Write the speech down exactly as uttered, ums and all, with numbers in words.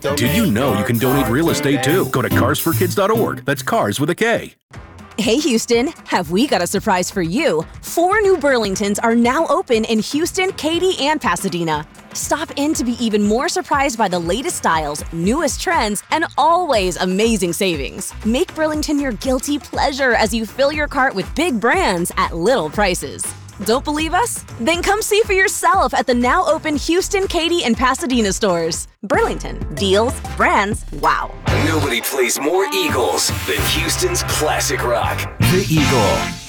Did you know you can donate real estate too? Go to cars for kids dot org. That's cars with a K. Hey Houston, have we got a surprise for you? Four new Burlingtons are now open in Houston, Katy, and Pasadena. Stop in to be even more surprised by the latest styles, newest trends, and always amazing savings. Make Burlington your guilty pleasure as you fill your cart with big brands at little prices. Don't believe us? Then come see for yourself at the now open Houston, Katy, and Pasadena stores. Burlington. Deals, brands, wow. Nobody plays more Eagles than Houston's classic rock. The Eagle.